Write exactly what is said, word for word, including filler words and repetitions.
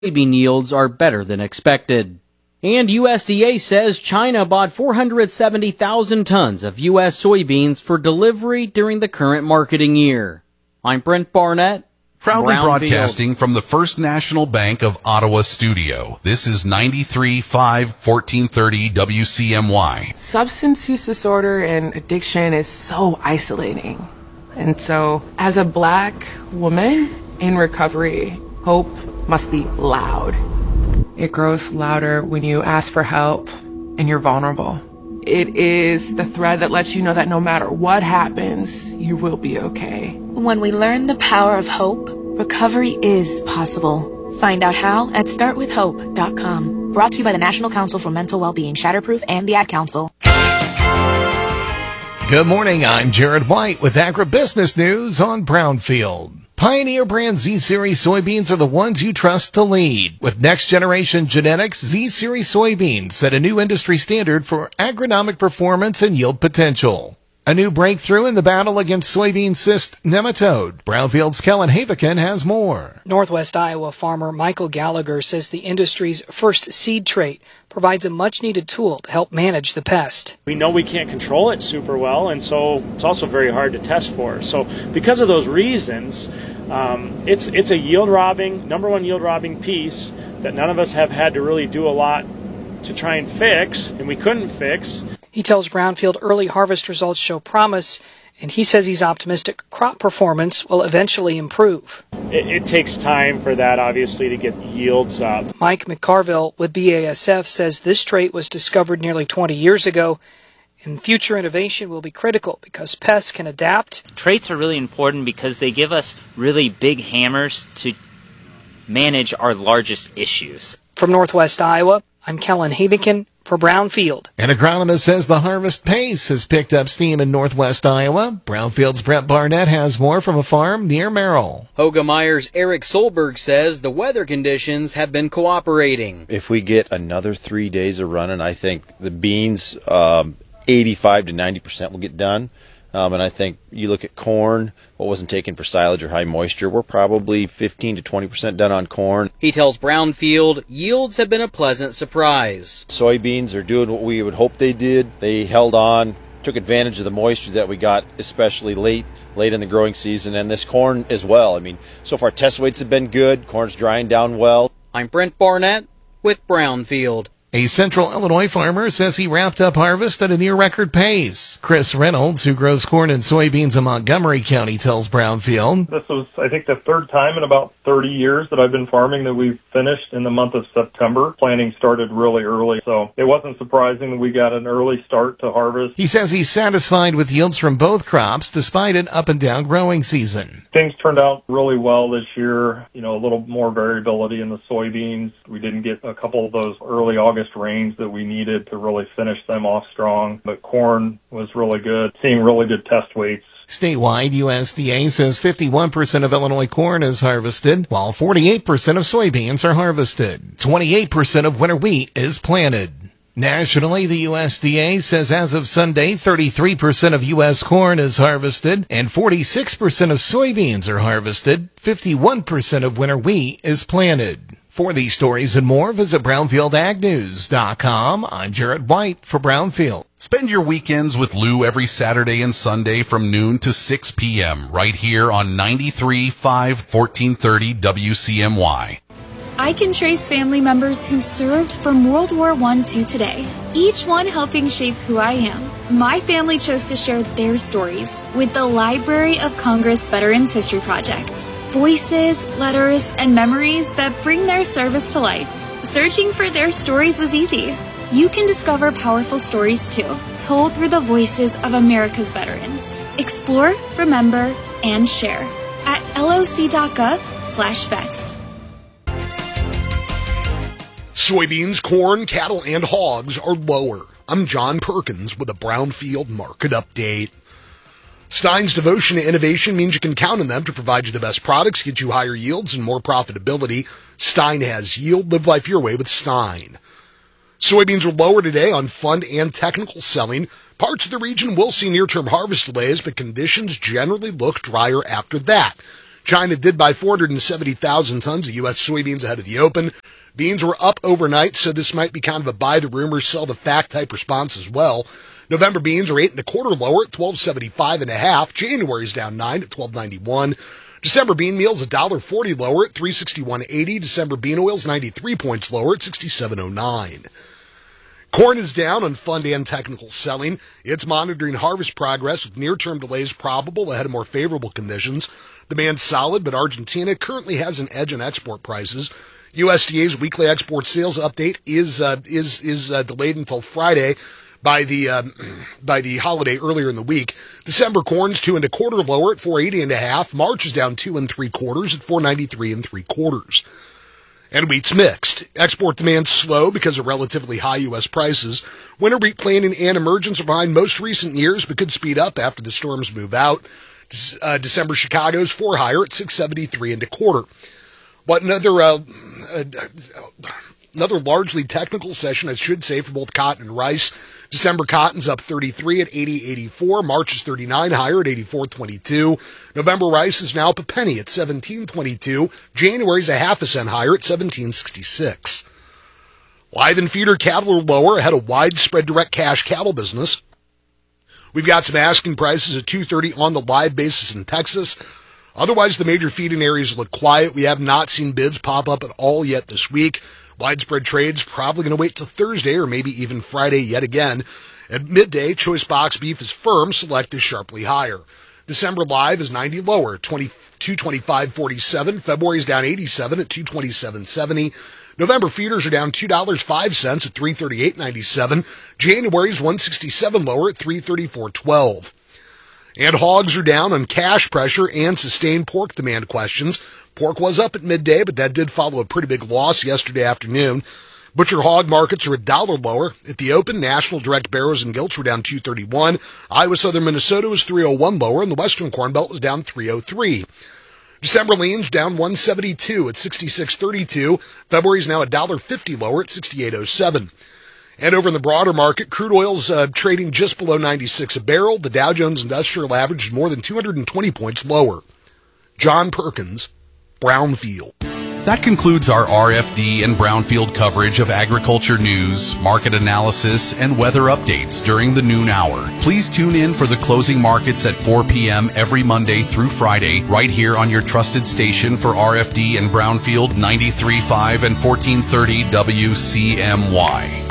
soybean yields are better than expected. And U S D A says China bought four hundred seventy thousand tons of U S soybeans for delivery during the current marketing year. I'm Brent Barnett. Proudly broadcasting from the First National Bank of Ottawa studio. This is ninety-three point five, fourteen thirty W C M Y. Substance use disorder and addiction is so isolating. And so, as a black woman in recovery, hope must be loud. It grows louder when you ask for help and you're vulnerable. It is the thread that lets you know that no matter what happens, you will be okay. When we learn the power of hope, recovery is possible. Find out how at start with hope dot com. Brought to you by the National Council for Mental Wellbeing, Shatterproof, and the Ad Council. Good morning, I'm Jared White with Agribusiness News on Brownfield. Pioneer brand Z-Series soybeans are the ones you trust to lead. With next-generation genetics, Z-Series soybeans set a new industry standard for agronomic performance and yield potential. A new breakthrough in the battle against soybean cyst nematode. Brownfield's Kellen Havikin has more. Northwest Iowa farmer Michael Gallagher says the industry's first seed trait provides a much-needed tool to help manage the pest. We know we can't control it super well, and so it's also very hard to test for. So because of those reasons, um, it's it's a yield-robbing, number one yield-robbing piece that none of us have had to really do a lot to try and fix, and we couldn't fix. He tells Brownfield early harvest results show promise, and he says he's optimistic crop performance will eventually improve. It, it takes time for that, obviously, to get yields up. Mike McCarville with B A S F says this trait was discovered nearly twenty years ago, and future innovation will be critical because pests can adapt. Traits are really important because they give us really big hammers to manage our largest issues. From Northwest Iowa, I'm Kellen Havikin for Brownfield. An agronomist says the harvest pace has picked up steam in Northwest Iowa. Brownfield's Brett Barnett has more from a farm near Merrill. Hoga Meyer's Eric Solberg says the weather conditions have been cooperating. If we get another three days of running, I think the beans, um, eighty-five to ninety percent will get done. Um, and I think you look at corn, what wasn't taken for silage or high moisture, we're probably fifteen to twenty percent done on corn. He tells Brownfield yields have been a pleasant surprise. Soybeans are doing what we would hope they did. They held on, took advantage of the moisture that we got, especially late late in the growing season, and this corn as well. I mean, so far test weights have been good. Corn's drying down well. I'm Brent Barnett with Brownfield. A Central Illinois farmer says he wrapped up harvest at a near-record pace. Chris Reynolds, who grows corn and soybeans in Montgomery County, tells Brownfield. This was, I think, the third time in about thirty years that I've been farming that we've finished in the month of September. Planting started really early, so it wasn't surprising that we got an early start to harvest. He says he's satisfied with yields from both crops despite an up-and-down growing season. Things turned out really well this year. You know, a little more variability in the soybeans. We didn't get a couple of those early August rains that we needed to really finish them off strong. But corn was really good, seeing really good test weights. Statewide, U S D A says fifty-one percent of Illinois corn is harvested, while forty-eight percent of soybeans are harvested. twenty-eight percent of winter wheat is planted. Nationally, the U S D A says as of Sunday, thirty-three percent of U S corn is harvested and forty-six percent of soybeans are harvested. fifty-one percent of winter wheat is planted. For these stories and more, visit brownfield ag news dot com. I'm Jared White for Brownfield. Spend your weekends with Lou every Saturday and Sunday from noon to six p.m. right here on ninety-three point five, fourteen thirty W C M Y. I can trace family members who served from World War One to today, each one helping shape who I am. My family chose to share their stories with the Library of Congress Veterans History Project. Voices, letters, and memories that bring their service to life. Searching for their stories was easy. You can discover powerful stories too, told through the voices of America's veterans. Explore, remember, and share at loc.gov slash vets. Soybeans, corn, cattle, and hogs are lower. I'm John Perkins with a Brownfield Market Update. Stein's devotion to innovation means you can count on them to provide you the best products, get you higher yields and more profitability. Stein has yield. Live life your way with Stein. Soybeans are lower today on fund and technical selling. Parts of the region will see near-term harvest delays, but conditions generally look drier after that. China did buy four hundred seventy thousand tons of U S soybeans ahead of the open. Beans were up overnight, so this might be kind of a buy the rumor, sell the fact type response as well. November beans are eight and a quarter lower at twelve seventy-five and a half. January's down nine at twelve ninety-one. December bean meal's one dollar forty lower at three sixty-one eighty. December bean oil's ninety-three points lower at sixty-seven oh nine. Corn is down on fund and technical selling. It's monitoring harvest progress with near-term delays probable ahead of more favorable conditions. Demand's solid, but Argentina currently has an edge on export prices. U S D A's weekly export sales update is uh, is is uh, delayed until Friday by the um, by the holiday earlier in the week. December corn's two and a quarter lower at four eighty and a half. March is down two and three quarters at four ninety-three and three quarters. And wheat's mixed. Export demand's slow because of relatively high U S prices. Winter wheat planting and emergence are behind most recent years, but could speed up after the storms move out. Uh, December Chicago's four higher at six seventy-three and a quarter. But another uh, uh, another largely technical session, I should say, for both cotton and rice. December cotton's up thirty-three at eighty eighty-four. March is thirty-nine higher at eighty-four twenty-two. November rice is now up a penny at seventeen twenty-two. January's a half a cent higher at seventeen sixty-six. Live and feeder cattle are lower ahead of widespread direct cash cattle business. We've got some asking prices at two thirty on the live basis in Texas. Otherwise, the major feeding areas look quiet. We have not seen bids pop up at all yet this week. Widespread trades probably going to wait till Thursday or maybe even Friday yet again. At midday, choice box beef is firm, select is sharply higher. December live is ninety lower, two twenty-five forty-seven. February's down eighty-seven at two twenty-seven seventy. November feeders are down two dollars and five cents at three thirty-eight ninety-seven. January's one sixty-seven lower at three thirty-four twelve. And hogs are down on cash pressure and sustained pork demand questions. Pork was up at midday, but that did follow a pretty big loss yesterday afternoon. Butcher hog markets are a dollar lower. At the open, national direct barrows and gilts were down two thirty-one. Iowa Southern Minnesota was three oh one lower, and the Western Corn Belt was down three oh three. December leans down one seventy-two at sixty-six thirty-two. February's now a dollar fifty lower at sixty-eight oh seven. And over in the broader market, crude oil's uh, trading just below ninety-six a barrel. The Dow Jones Industrial Average is more than two hundred twenty points lower. John Perkins, Brownfield. That concludes our R F D and Brownfield coverage of agriculture news, market analysis, and weather updates during the noon hour. Please tune in for the closing markets at four p.m. every Monday through Friday, right here on your trusted station for R F D and Brownfield ninety-three point five and fourteen thirty W C M Y.